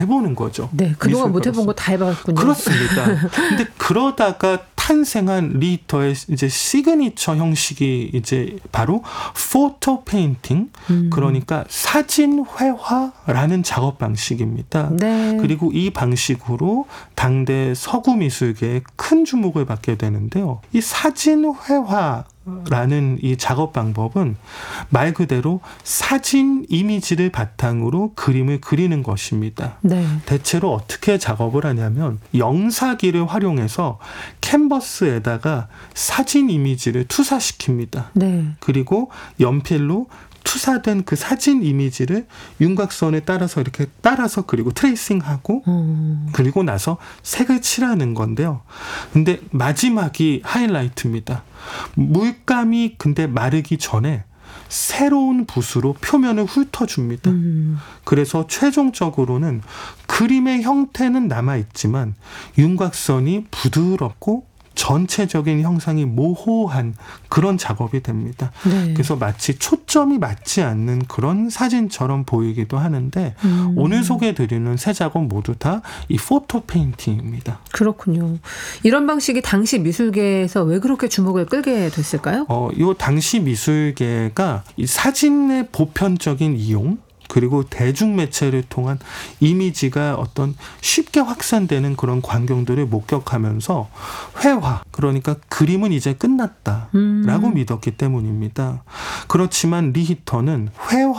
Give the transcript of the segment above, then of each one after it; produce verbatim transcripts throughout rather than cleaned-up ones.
해보는 거죠. 네, 그동안 못 해본 거 다 해봤군요. 그렇습니다. 근데 그러다가 탄생한 리히터의 이제 시그니처 형식이 이제 바로 포토 페인팅, 음. 그러니까 사진 회화라는 작업 방식입니다. 네. 그리고 이 방식으로 당대 서구 미술계에 큰 주목을 받게 되는데요. 이 사진 회화 라는 이 작업 방법은 말 그대로 사진 이미지를 바탕으로 그림을 그리는 것입니다. 네. 대체로 어떻게 작업을 하냐면 영사기를 활용해서 캔버스에다가 사진 이미지를 투사시킵니다. 네. 그리고 연필로 투사된 그 사진 이미지를 윤곽선에 따라서 이렇게 따라서 그리고 트레이싱하고 음. 그리고 나서 색을 칠하는 건데요. 근데 마지막이 하이라이트입니다. 물감이 근데 마르기 전에 새로운 붓으로 표면을 훑어줍니다. 음. 그래서 최종적으로는 그림의 형태는 남아있지만 윤곽선이 부드럽고 전체적인 형상이 모호한 그런 작업이 됩니다. 네. 그래서 마치 초점이 맞지 않는 그런 사진처럼 보이기도 하는데 음. 오늘 소개해드리는 세 작업 모두 다 이 포토 페인팅입니다. 그렇군요. 이런 방식이 당시 미술계에서 왜 그렇게 주목을 끌게 됐을까요? 어, 이 당시 미술계가 이 사진의 보편적인 이용, 그리고 대중매체를 통한 이미지가 어떤 쉽게 확산되는 그런 광경들을 목격하면서 회화, 그러니까 그림은 이제 끝났다라고 음. 믿었기 때문입니다. 그렇지만 리히터는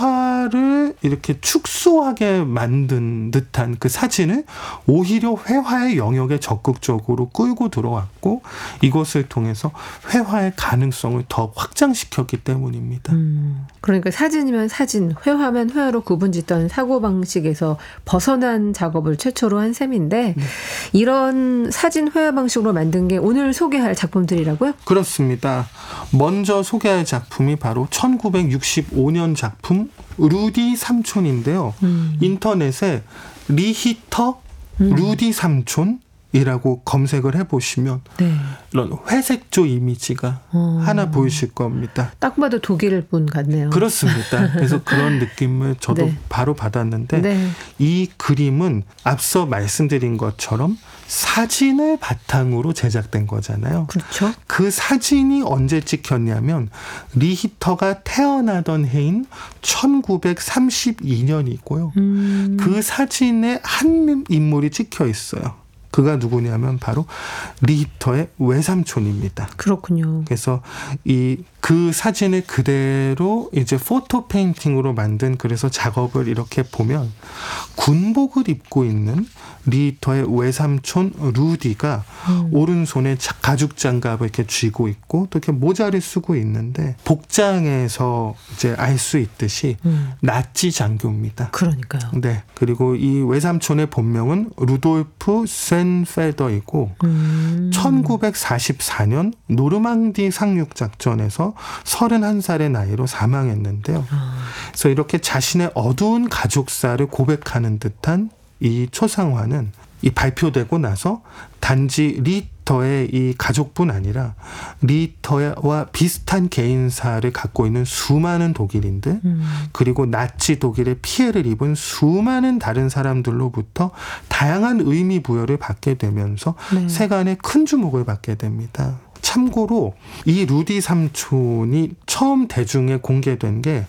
회화를 이렇게 축소하게 만든 듯한 그 사진을 오히려 회화의 영역에 적극적으로 끌고 들어왔고 이것을 통해서 회화의 가능성을 더 확장시켰기 때문입니다. 음. 그러니까 사진이면 사진, 회화면 회화로 구분짓던 사고방식에서 벗어난 작업을 최초로 한 셈인데 네. 이런 사진 회화 방식으로 만든 게 오늘 소개할 작품들이라고요? 그렇습니다. 먼저 소개할 작품이 바로 천구백육십오 년 작품 루디 삼촌인데요. 음. 인터넷에 리히터 음. 루디 삼촌 이라고 검색을 해보시면 네. 이런 회색조 이미지가 어. 하나 보이실 겁니다. 딱 봐도 독일 분 같네요. 그렇습니다. 그래서 그런 느낌을 저도 네. 바로 받았는데 네. 이 그림은 앞서 말씀드린 것처럼 사진을 바탕으로 제작된 거잖아요. 그렇죠. 그 사진이 언제 찍혔냐면 리히터가 태어나던 해인 천구백삼십이 년이고요. 음. 그 사진에 한 인물이 찍혀 있어요. 그가 누구냐면 바로 리히터의 외삼촌입니다. 그렇군요. 그래서 이 그 사진을 그대로 이제 포토 페인팅으로 만든 그래서 작업을 이렇게 보면 군복을 입고 있는 리히터의 외삼촌 루디가 음. 오른손에 가죽 장갑을 이렇게 쥐고 있고 또 이렇게 모자를 쓰고 있는데 복장에서 이제 알 수 있듯이 음. 나치 장교입니다. 그러니까요. 네. 그리고 이 외삼촌의 본명은 루돌프 센페더이고 음. 천구백사십사 년 노르망디 상륙 작전에서 서른한 살의 나이로 사망했는데요. 아. 그래서 이렇게 자신의 어두운 가족사를 고백하는 듯한 이 초상화는 이 발표되고 나서 단지 리히터의 이 가족뿐 아니라 리히터와 비슷한 개인사를 갖고 있는 수많은 독일인들 음. 그리고 나치 독일의 피해를 입은 수많은 다른 사람들로부터 다양한 의미 부여를 받게 되면서 네. 세간의 큰 주목을 받게 됩니다. 참고로 이 루디 삼촌이 처음 대중에 공개된 게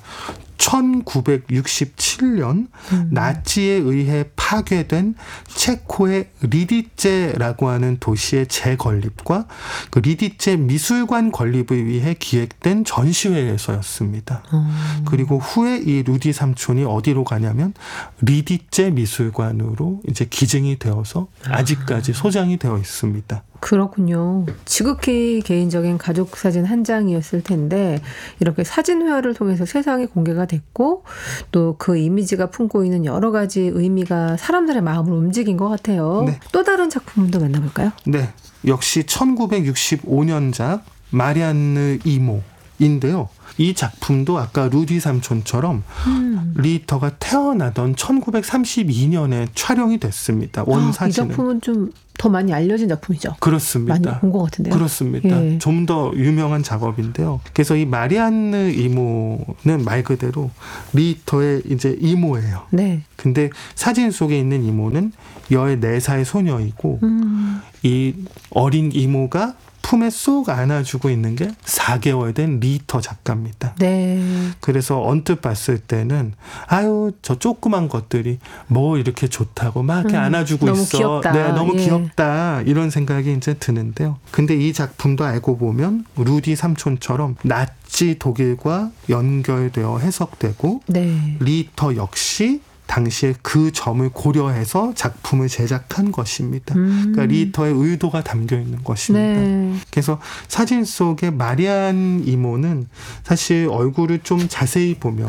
천구백육십칠 년 음. 나치에 의해 파괴된 체코의 리디제라고 하는 도시의 재건립과 그 리디제 미술관 건립을 위해 기획된 전시회에서였습니다. 음. 그리고 후에 이 루디 삼촌이 어디로 가냐면 리디제 미술관으로 이제 기증이 되어서 아직까지 소장이 되어 있습니다. 그렇군요. 지극히 개인적인 가족 사진 한 장이었을 텐데 이렇게 사진 회화를 통해서 세상에 공개가 됐고 또 그 이미지가 품고 있는 여러 가지 의미가 사람들의 마음을 움직인 것 같아요. 네. 또 다른 작품도 만나볼까요? 네. 역시 천구백육십오 년작 마리안느 이모인데요. 이 작품도 아까 루디 삼촌처럼 음. 리히터가 태어나던 천구백삼십이 년에 촬영이 됐습니다. 원 아, 사진은. 이 작품은 좀 더 많이 알려진 작품이죠. 그렇습니다. 많이 본 것 같은데요. 그렇습니다. 예. 좀 더 유명한 작업인데요. 그래서 이 마리안느 이모는 말 그대로 리히터의 이제 이모예요. 네. 근데 사진 속에 있는 이모는 열네 살 소녀이고 음. 이 어린 이모가 품에 쏙 안아주고 있는 게 사 개월 된 리히터 작가입니다. 네. 그래서 언뜻 봤을 때는 아유 저 조그만 것들이 뭐 이렇게 좋다고 막 이렇게 음, 안아주고 너무 있어. 귀엽다. 네, 너무 예. 귀엽다 이런 생각이 이제 드는데요. 근데 이 작품도 알고 보면 루디 삼촌처럼 나치 독일과 연결되어 해석되고 네. 리히터 역시 당시에 그 점을 고려해서 작품을 제작한 것입니다. 음. 그러니까 리히터의 의도가 담겨 있는 것입니다. 네. 그래서 사진 속의 마리안 이모는 사실 얼굴을 좀 자세히 보면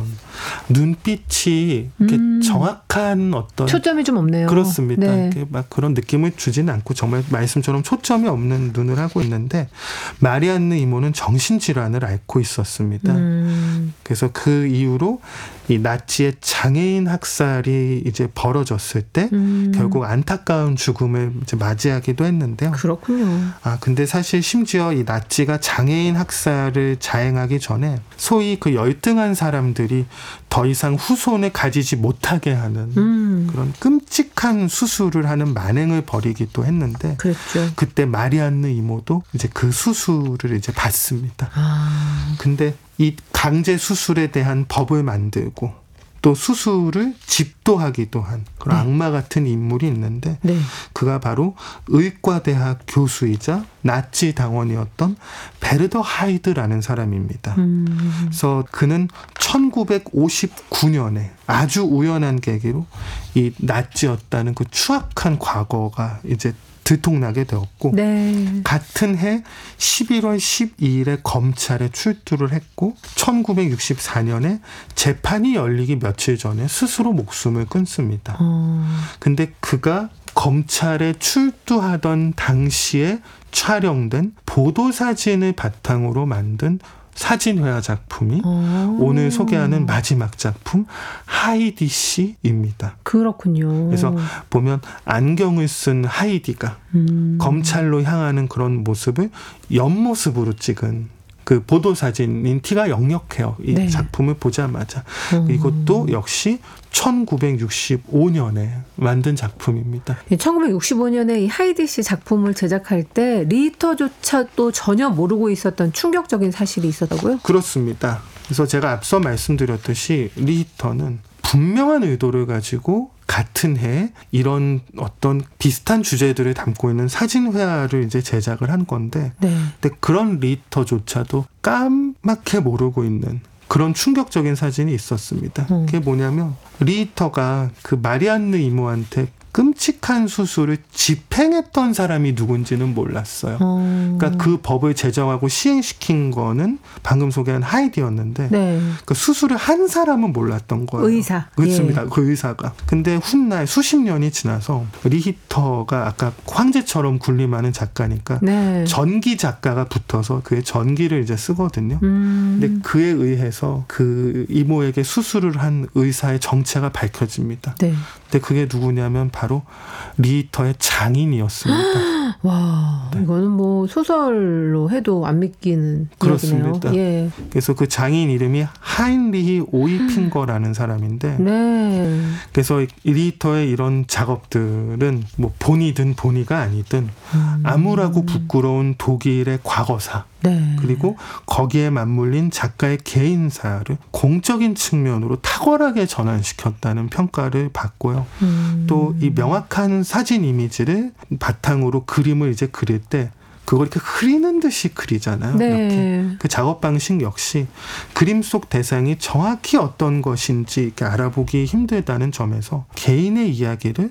눈빛이 이렇게 음. 정확한 어떤 초점이 좀 없네요. 그렇습니다. 네. 이렇게 막 그런 느낌을 주지는 않고 정말 말씀처럼 초점이 없는 눈을 하고 있는데 마리안느 이모는 정신질환을 앓고 있었습니다. 음. 그래서 그 이후로 이 나치의 장애인 학살이 이제 벌어졌을 때 음. 결국 안타까운 죽음을 이제 맞이하기도 했는데요. 그렇군요. 아, 근데 사실 심지어 이 나치가 장애인 학살을 자행하기 전에 소위 그 열등한 사람들이 더 이상 후손을 가지지 못하게 하는 음. 그런 끔찍한 수술을 하는 만행을 벌이기도 했는데 그랬죠. 그때 마리안느 이모도 이제 그 수술을 이제 받습니다. 아. 근데 이 강제 수술에 대한 법을 만들고 또 수술을 집도하기도 한 그런 네. 악마 같은 인물이 있는데 네. 그가 바로 의과대학 교수이자 나치 당원이었던 베르더 하이드라는 사람입니다. 음. 그래서 그는 천구백오십구 년에 아주 우연한 계기로 이 나치였다는 그 추악한 과거가 이제 들통나게 되었고 네. 같은 해 십일월 십이일에 검찰에 출두를 했고 천구백육십사 년에 재판이 열리기 며칠 전에 스스로 목숨을 끊습니다. 어. 근데 그가 검찰에 출두하던 당시에 촬영된 보도사진을 바탕으로 만든 사진회화 작품이 어. 오늘 소개하는 마지막 작품 하이디 씨입니다. 그렇군요. 그래서 보면 안경을 쓴 하이디가 음. 검찰로 향하는 그런 모습을 옆모습으로 찍은 그 보도사진인 티가 역력해요. 이 네. 작품을 보자마자. 음. 이것도 역시 천구백육십오 년에 만든 작품입니다. 천구백육십오 년에 이 하이디 씨 작품을 제작할 때 리히터조차도 전혀 모르고 있었던 충격적인 사실이 있었다고요? 그렇습니다. 그래서 제가 앞서 말씀드렸듯이 리히터는 분명한 의도를 가지고 같은 해에 이런 어떤 비슷한 주제들을 담고 있는 사진회화를 이제 제작을 한 건데 네. 근데 그런 리히터조차도 까맣게 모르고 있는 그런 충격적인 사진이 있었습니다. 음. 그게 뭐냐면 리히터가 그 마리안느 이모한테 끔찍한 수술을 집행했던 사람이 누군지는 몰랐어요. 어. 그러니까 그 법을 제정하고 시행시킨 거는 방금 소개한 하이디였는데 네. 그 수술을 한 사람은 몰랐던 거예요. 의사. 그렇습니다. 예. 그 의사가. 근데 훗날 수십 년이 지나서 리히터가 아까 황제처럼 군림하는 작가니까 네. 전기 작가가 붙어서 그의 전기를 이제 쓰거든요. 음. 근데 그에 의해서 그 이모에게 수술을 한 의사의 정체가 밝혀집니다. 네. 근데 그게 누구냐면 바로 리히터의 장인이었습니다. 와, 네. 이거는 뭐 소설로 해도 안 믿기는 그렇습니다. 이야기네요. 예. 그래서 그 장인 이름이 하인리히 오이핑거라는 사람인데 네. 그래서 이 리히터의 이런 작업들은 뭐 본이든 본이가 아니든 음. 암울하고 부끄러운 독일의 과거사 네. 그리고 거기에 맞물린 작가의 개인사를 공적인 측면으로 탁월하게 전환시켰다는 평가를 받고요. 음. 또 이 명확한 사진 이미지를 바탕으로 그림을 이제 그릴 때 그걸 이렇게 흐리는 듯이 그리잖아요. 네. 이렇게. 그 작업 방식 역시 그림 속 대상이 정확히 어떤 것인지 이렇게 알아보기 힘들다는 점에서 개인의 이야기를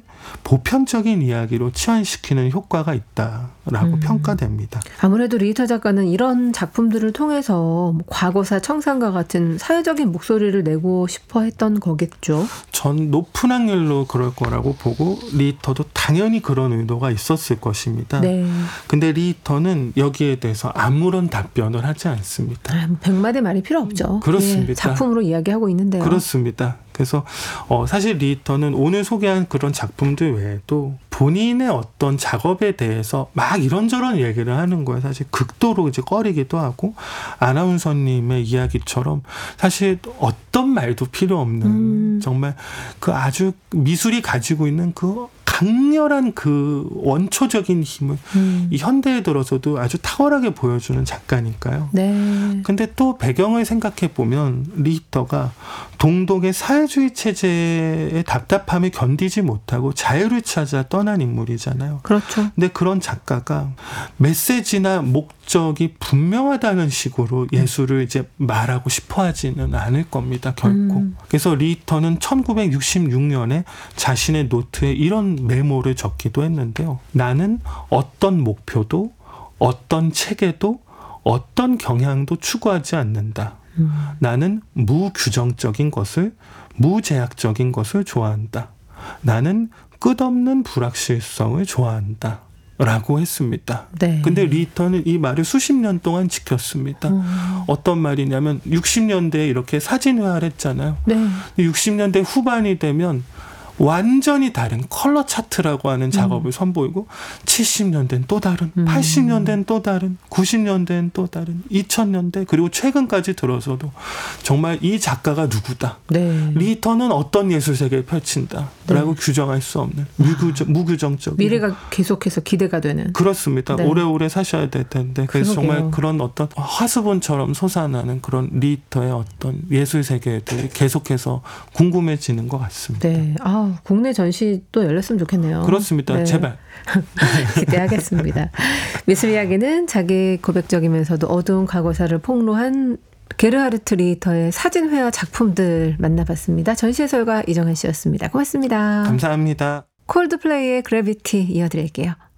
보편적인 이야기로 치환시키는 효과가 있다라고 음. 평가됩니다. 아무래도 리히터 작가는 이런 작품들을 통해서 뭐 과거사 청산과 같은 사회적인 목소리를 내고 싶어 했던 거겠죠. 전 높은 확률로 그럴 거라고 보고 리히터도 당연히 그런 의도가 있었을 것입니다. 네. 근데 리히터는 여기에 대해서 아무런 답변을 하지 않습니다. 아, 백마디 말이 필요 없죠. 그렇습니다. 예, 작품으로 이야기하고 있는데요. 그렇습니다. 그래서 어, 사실 리히터는 오늘 소개한 그런 작품들 외에도 본인의 어떤 작업에 대해서 막 이런저런 얘기를 하는 거예요. 사실 극도로 이제 꺼리기도 하고, 아나운서님의 이야기처럼 사실 어떤 말도 필요 없는 음. 정말 그 아주 미술이 가지고 있는 그 강렬한 그 원초적인 힘을 음. 이 현대에 들어서도 아주 탁월하게 보여주는 작가니까요. 네. 근데 또 배경을 생각해 보면 리히터가 동독의 사회주의 체제의 답답함을 견디지 못하고 자유를 찾아 떠난 인물이잖아요. 그렇죠. 근데 그런 작가가 메시지나 목적이 분명하다는 식으로 예술을 이제 말하고 싶어 하지는 않을 겁니다. 결코. 음. 그래서 리히터는 천구백육십육 년에 자신의 노트에 이런 메모를 적기도 했는데요. 나는 어떤 목표도 어떤 체계도 어떤 경향도 추구하지 않는다. 음. 나는 무규정적인 것을, 무제약적인 것을 좋아한다. 나는 끝없는 불확실성을 좋아한다. 라고 했습니다. 네. 근데 리히터는 이 말을 수십 년 동안 지켰습니다. 음. 어떤 말이냐면 육십 년대에 이렇게 사진회화를 했잖아요. 네. 육십 년대 후반이 되면 완전히 다른 컬러 차트라고 하는 작업을 음. 선보이고, 칠십 년대는 또 다른, 음. 팔십 년대는 또 다른, 구십 년대는 또 다른, 이천 년대 그리고 최근까지 들어서도 정말 이 작가가 누구다. 네. 리히터는 어떤 예술 세계를 펼친다라고 네. 규정할 수 없는 무규정, 무규정적인 미래가 계속해서 기대가 되는. 그렇습니다. 네. 오래오래 사셔야 될 텐데 그래서 그러게요. 정말 그런 어떤 화수분처럼 솟아나는 그런 리히터의 어떤 예술 세계들이 계속해서 궁금해지는 것 같습니다. 네. 아. 국내 전시 또 열렸으면 좋겠네요. 그렇습니다. 네. 제발. 기대하겠습니다. 미술 이야기는 자기 고백적이면서도 어두운 과거사를 폭로한 게르하르트 리히터의 사진회화 작품들 만나봤습니다. 전시 해설가 이정현 씨였습니다. 고맙습니다. 감사합니다. 콜드플레이의 그래비티 이어드릴게요.